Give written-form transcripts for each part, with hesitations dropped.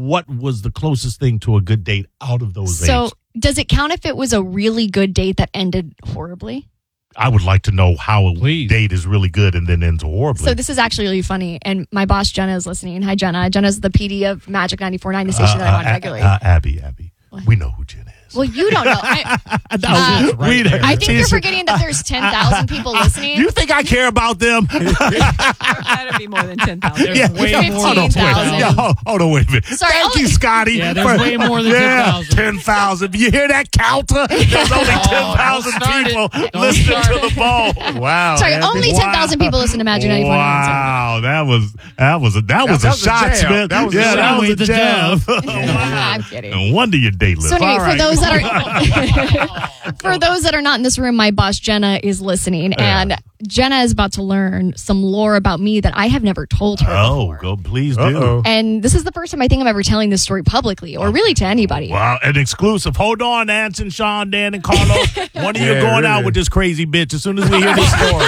what was the closest thing to a good date out of those So eight? does it count if it was a really good date that ended horribly? I would like to know how a Please. date is really good and then ends horribly. So this is actually really funny, and my boss Jenna is listening. Hi, Jenna. Jenna's the PD of Magic 94.9, the station that I'm on regularly. Abby, we know who Jen is. Well, you don't know. I think you're forgetting that there's 10,000 people listening. You think I care about them? That'd be more than 10,000. There's way more than 15,000. 10,000. Hold on, wait a minute. Sorry, Thank you, Scotty. Yeah, there's way more than 10,000. 10,000. You hear that counter? There's only 10,000 don't start people it. Don't listening start to the ball. Wow. Sorry, Abby. only 10,000 people listen to Magic 94.9. Wow, that was a That was a shot, jab. Smith. That was a yeah, shot. that was a With the jab. I'm kidding. No wonder your date list. So anyway, All right. for those that are not in this room, my boss Jenna is listening, and Jenna is about to learn some lore about me that I have never told her before. Go, please do. Uh-oh. And this is the first time I think I'm ever telling this story publicly, or really to anybody. Wow, an exclusive. Hold on, Anson, Sean, Dan, and Carlos. One of you Yeah, going out really. with this crazy bitch as soon as we hear this story.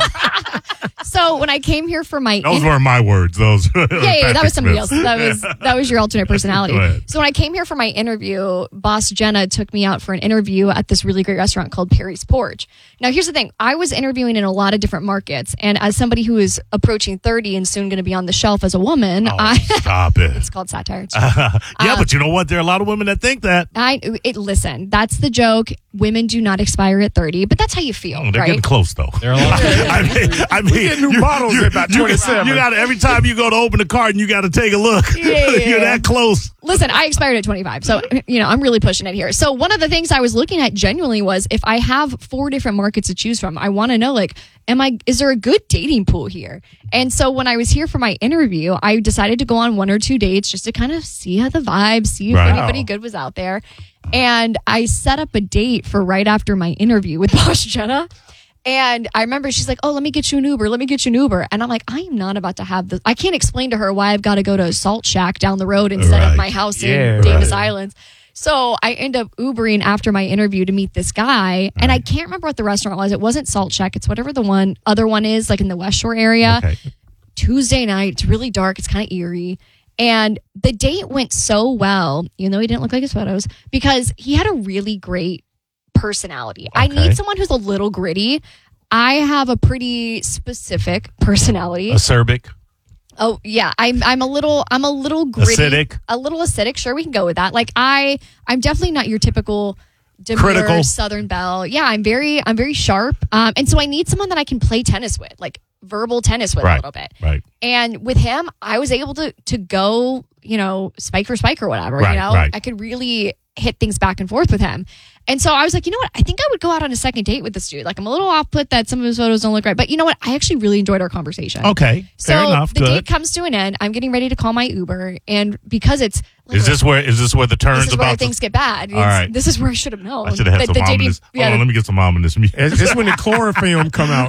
So when I came here for my Those weren't my words. Those. yeah, that was somebody else. Smith's. That was your alternate personality. Go ahead. So when I came here for my interview, boss Jenna took me out for an interview at this really great restaurant called Perry's Porch. Now, here's the thing. I was interviewing in a lot of different markets, and as somebody who is approaching 30 and soon going to be on the shelf as a woman, Stop it. it's called satire. Yeah, but you know what? There are a lot of women that think that. Listen, that's the joke. Women do not expire at 30, but that's how you feel, They're right? getting close, though. There are a lot of I mean, get new models at about 27. You got to, every time you go to open the carton, you got to take a look. Yeah. You're that close. Listen, I expired at 25, so I'm really pushing it here. So one of the things I was looking at genuinely was if I have 4 different markets to choose from, I want to know is there a good dating pool here? And so when I was here for my interview, I decided to go on 1 or 2 dates just to kind of see how the vibe, see if anybody good was out there. And I set up a date for right after my interview with boss Jenna. And I remember she's like, oh, let me get you an Uber. Let me get you an Uber. And I'm like, I am not about to have this. I can't explain to her why I've got to go to a Salt Shack down the road instead of my house in Davis Islands. So I end up Ubering after my interview to meet this guy. And I can't remember what the restaurant was. It wasn't Salt Shack. It's whatever the other one is, like in the West Shore area. Okay. Tuesday night. It's really dark. It's kind of eerie. And the date went so well, even though he didn't look like his photos, because he had a really great personality. I need someone who's a little gritty. I have a pretty specific personality. Acerbic. Oh yeah, I'm a little gritty, Acidic. a little acidic. Sure, we can go with that. Like I'm definitely not your typical demure Critical. Southern belle. Yeah, I'm very sharp. And so I need someone that I can play tennis with, like verbal tennis with a little bit. Right. And with him, I was able to go, spike for spike or whatever. Right, right. I could really hit things back and forth with him. And so I was like, you know what? I think I would go out on a second date with this dude. Like, I'm a little off put that some of his photos don't look right. But you know what? I actually really enjoyed our conversation. Okay. Fair enough. The Good. date comes to an end. I'm getting ready to call my Uber. And because it's... Is this where the turns This is where about things get bad. All right. This is where I should have known. I should have had some ominous. Hold on, let me get some ominous music. It's when the chlorophyll come out.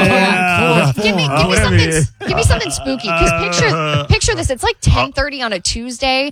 Give me something spooky. Because picture this. It's like 10:30 on a Tuesday.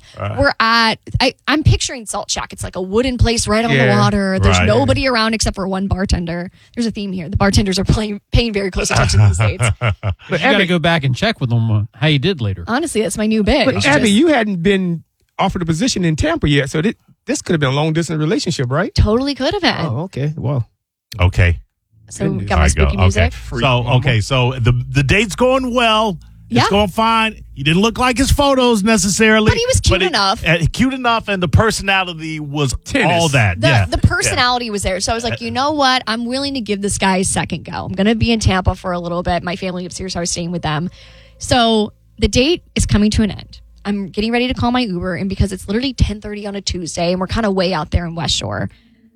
I'm picturing Salt Shack. It's like a wooden place right on the water. There's nobody around except for one bartender. There's a theme here. The bartenders are paying very close attention to these dates. But you got to go back and check with them how you did later. Honestly, that's my new bit. But Abby, you hadn't been offered a position in Tampa yet, so this could have been a long distance relationship, right? Totally could have been. Oh, okay. Well, okay. So got my spooky music. So the date's going well. Yeah. It's going fine. He didn't look like his photos necessarily, but he was cute enough. Cute enough, and the personality was Tennis. all that. The personality was there. So I was like, you know what? I'm willing to give this guy a second go. I'm going to be in Tampa for a little bit. My family lives here, so I was staying with them. So the date is coming to an end. I'm getting ready to call my Uber, and because it's literally 10:30 on a Tuesday, and we're kind of way out there in West Shore,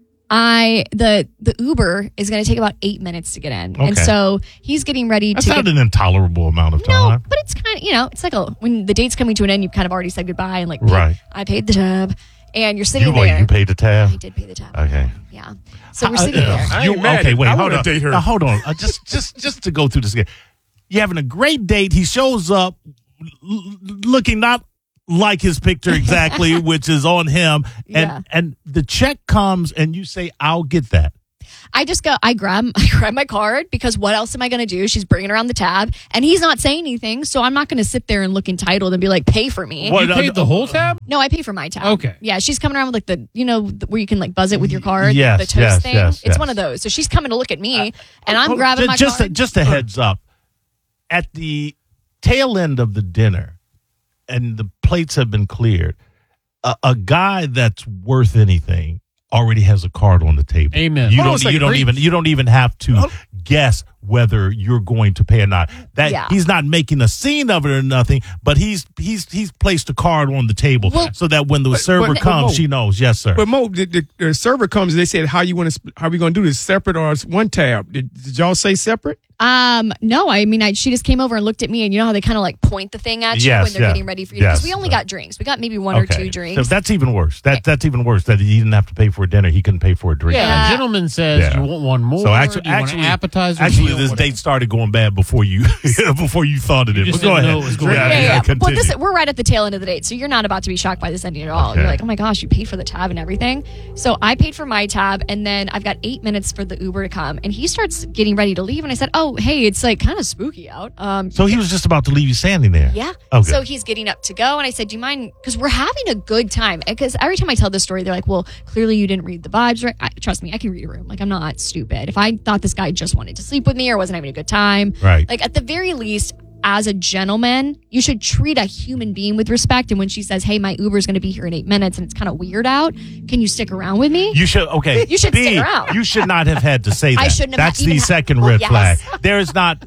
the Uber is going to take about 8 minutes to get in, and so he's getting ready That's to. That's not an intolerable amount of time. No, but it's kind of it's like when the date's coming to an end, you've kind of already said goodbye, and like I paid the tab, and you're sitting there. You paid the tab. I did pay the tab. Okay. Yeah. So we're sitting there. Hold on. Date her. Now, hold on. Just to go through this again. You're having a great date. He shows up looking not like his picture exactly, which is on him. And the check comes and you say, I'll get that. I grab my card because what else am I going to do? She's bringing around the tab and he's not saying anything. So I'm not going to sit there and look entitled and be like, pay for me. You paid the whole tab? No, I pay for my tab. Okay. Yeah, she's coming around with like where you can like buzz it with your card. Yes, the toast yes, thing. yes, It's yes. one of those. So she's coming to look at me and I'm grabbing my card. Just a heads up. At the tail end of the dinner and the plates have been cleared, a guy that's worth anything already has a card on the table. Amen. You Hold on a second, you don't even have to guess whether you're going to pay or not. He's not making a scene of it or nothing, but he's placed a card on the table so that when the server comes, she knows. Yes, sir. But Mo, the server comes. They said, "How we going to do this? Separate or one tab?" Did y'all say separate? No, I mean, she just came over and looked at me, and you know how they kind of like point the thing at you when they're getting ready for you because we only got drinks. We got maybe one or two drinks. So that's even worse. That's even worse. That he didn't have to pay for a dinner; he couldn't pay for a drink. Yeah, the gentleman says you want one more. So actually, do you want an appetizer? Actually, this date started going bad before you thought of it. just But go didn't ahead. know it was going Yeah. Continue. Well, we're right at the tail end of the date, so you're not about to be shocked by this ending at all. Okay. You're like, oh my gosh, you paid for the tab and everything. So I paid for my tab, and then I've got 8 minutes for the Uber to come, and he starts getting ready to leave, and I said, oh, hey, it's like kind of spooky out. So he was just about to leave you standing there. Yeah. Okay. So he's getting up to go, and I said, do you mind? Because we're having a good time. Because every time I tell this story, they're like, well, clearly you didn't read the vibes right. Trust me, I can read a room. Like, I'm not stupid. If I thought this guy just wanted to sleep with me or wasn't having a good time, Right. like at the very least, as a gentleman, you should treat a human being with respect. And when she says, hey, my Uber is going to be here in 8 minutes and it's kind of weird out, can you stick around with me? You should, okay. You should stick around. You should not have had to say that. I shouldn't have That's even the ha- second Well, red yes. flag. There is not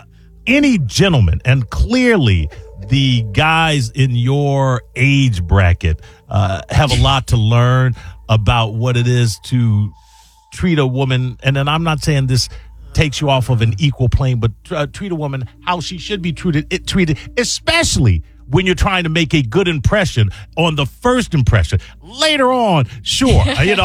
any gentleman, and clearly the guys in your age bracket have a lot to learn about what it is to treat a woman. And then I'm not saying this takes you off of an equal plane, but treat a woman how she should be treated, especially when you're trying to make a good impression on the first impression. Later on, sure.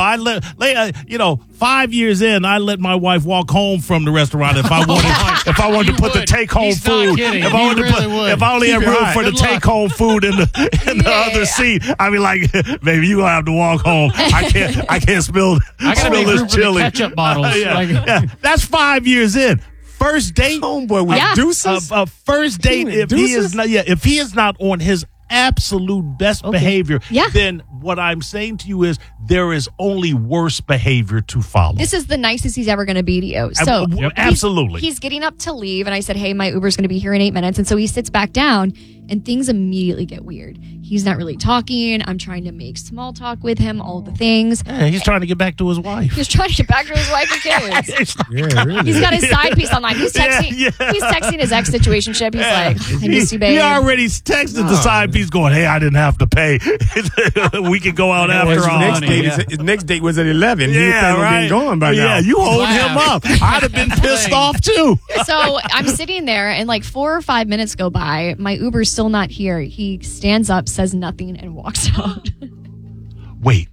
You know, 5 years in, I let my wife walk home from the restaurant if I wanted to put the take home He's not food. kidding. If I wanted to if I only had room for the Good luck. take home food in the other seat, I'd be like, baby, you gonna have to walk home. I can't spill I gotta make room this for the chili. ketchup bottles. Yeah. That's 5 years in. First date, Homeboy with Yeah. deuces. a first date, with if he is deuces? not, if he is not on his absolute best behavior, Yeah. then what I'm saying to you is there is only worse behavior to follow. This is the nicest he's ever going to be to you. So Absolutely. He's getting up to leave, and I said, hey, my Uber's going to be here in 8 minutes. And so he sits back down, and things immediately get weird. He's not really talking. I'm trying to make small talk with him, all the things. Yeah, he's trying to get back to his wife. He's trying to get back to his wife and kids. Yeah, really. He's got his side piece online. He's texting. Yeah. He's texting his ex situationship. He's like, I miss you, babe. He already texted the side piece going, hey, I didn't have to pay. We could go out after His all. next, honey, date yeah. his next date was at 11. He Yeah, planned on right. being gone by now. Yeah, you hold him Laugh. up. I'd have been pissed off too. So I'm sitting there, and like 4 or 5 minutes go by. My Uber's still not here. He stands up, says nothing, and walks out. Wait,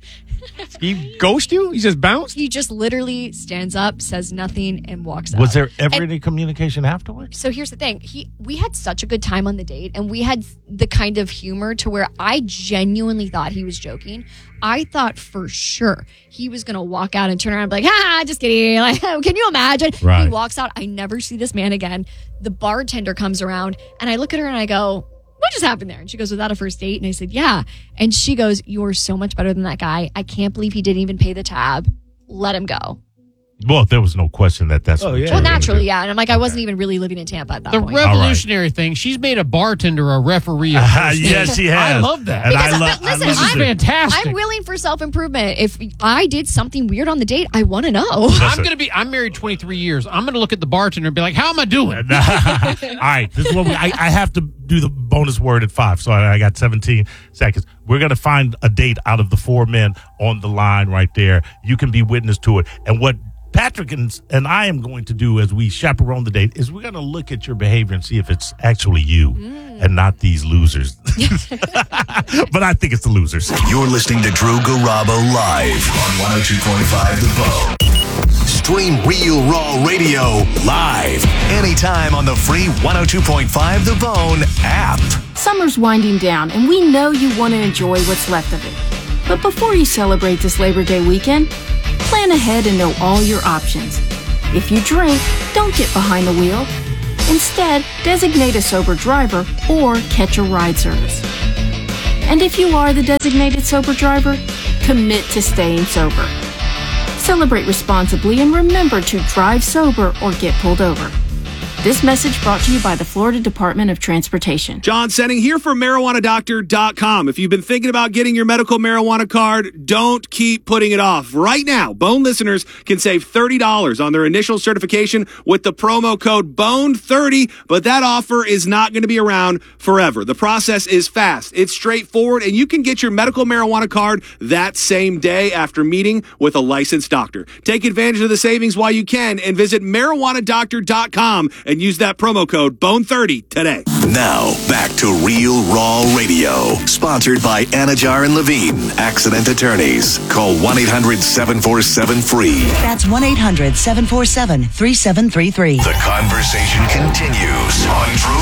He ghost you? He just bounced? He just literally stands up, says nothing, and walks out. was there ever And- any communication afterwards? So here's the thing. We had such a good time on the date, and we had the kind of humor to where I genuinely thought he was joking. I thought for sure he was going to walk out and turn around and be like, just kidding. Like, can you imagine? Right. He walks out. I never see this man again. The bartender comes around, and I look at her and I go, what just happened there? And she goes, without a first date? And I said, yeah. And she goes, you're so much better than that guy. I can't believe he didn't even pay the tab. Let him go. Well, there was no question that's what yeah. you Well, were gonna naturally, do. yeah. And I'm like, I wasn't even really living in Tampa at that The point. revolutionary thing, she's made a bartender a referee. Of first Yes, dates. she has. I love that. And Because, I but listen, love This is it. fantastic. I'm willing for self-improvement. If I did something weird on the date, I want to know. I'm married 23 years. I'm going to look at the bartender and be like, how am I doing? All right, this is what I have to do the bonus word at 5, so I got 17 seconds. We're going to find a date out of the 4 men on the line right there. You can be witness to it. And what Patrick and I am going to do as we chaperone the date is we're going to look at your behavior and see if it's actually you and not these losers. But I think it's the losers. You're listening to Drew Garabo live on 102.5 The Bone. Stream Real Raw Radio live anytime on the free 102.5 The Bone app. Summer's winding down, and we know you want to enjoy what's left of it. But before you celebrate this Labor Day weekend, Plan ahead and know all your options. If you drink, don't get behind the wheel. Instead, designate a sober driver or catch a ride service. And if you are the designated sober driver, commit to staying sober. Celebrate responsibly and remember to drive sober or get pulled over. This message brought to you by the Florida Department of Transportation. John Senning here for MarijuanaDoctor.com. If you've been thinking about getting your medical marijuana card, don't keep putting it off. Right now, Bone listeners can save $30 on their initial certification with the promo code BONE30, but that offer is not going to be around forever. The process is fast, it's straightforward, and you can get your medical marijuana card that same day after meeting with a licensed doctor. Take advantage of the savings while you can and visit MarijuanaDoctor.com and use that promo code BONE30 today. Now, back to Real Raw Radio. Sponsored by Anajar and Levine, accident attorneys. Call 1-800-747-FREE. That's 1-800-747-3733. The conversation continues on True